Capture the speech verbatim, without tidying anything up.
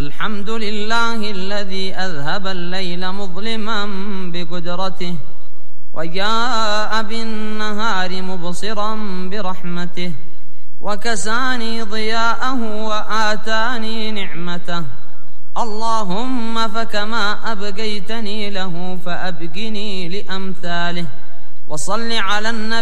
الحمد لله الذي أذهب الليل مظلما بقدرته وجاء بالنهار مبصرا برحمته وكساني ضياءه وآتاني نعمته. اللهم فكما أبقيتني له فأبقني لأمثاله. وصل على النبي